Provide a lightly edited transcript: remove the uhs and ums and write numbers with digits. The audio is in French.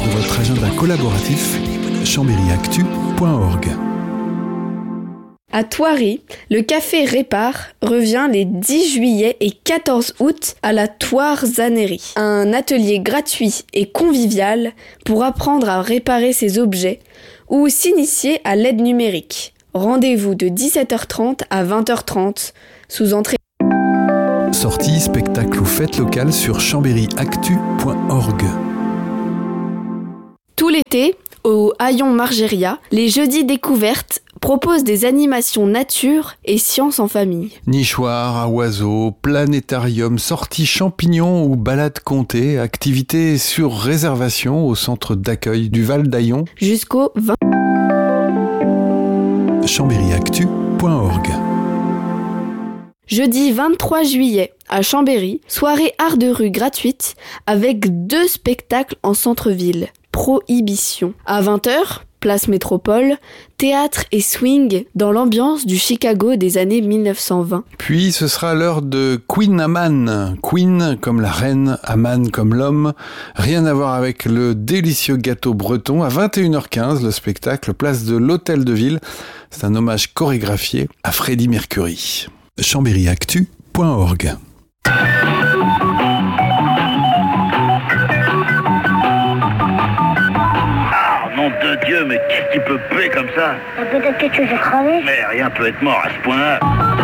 de votre agenda collaboratif, chambéryactu.org. À Thoiry, le café Répare revient les 10 juillet et 14 août à la Thoirzannerie. Un atelier gratuit et convivial pour apprendre à réparer ses objets ou s'initier à l'aide numérique. Rendez-vous de 17h30 à 20h30 sous entrée. Sorties, spectacles ou fêtes locales sur chambéryactu.org. Tout l'été, au Haillon Margéria, les jeudis découvertes proposent des animations nature et sciences en famille. Nichoirs à oiseaux, planétarium, sorties champignons ou balades comptées, activités sur réservation au centre d'accueil du Val d'Haillon. Jusqu'au 20. chambéryactu.org. Jeudi 23 juillet, à Chambéry, soirée art de rue gratuite avec 2 spectacles en centre-ville. Prohibition. À 20h, place Métropole, théâtre et swing dans l'ambiance du Chicago des années 1920. Puis ce sera l'heure de Queen Amman. Queen comme la reine, Amman comme l'homme. Rien à voir avec le délicieux gâteau breton. À 21h15, le spectacle place de l'Hôtel de Ville. C'est un hommage chorégraphié à Freddie Mercury. chambéryactu.org. Nom de Dieu, mais qu'est-ce qui peut puer comme ça? Peut-être que tu veux crever. Mais rien peut être mort à ce point-là.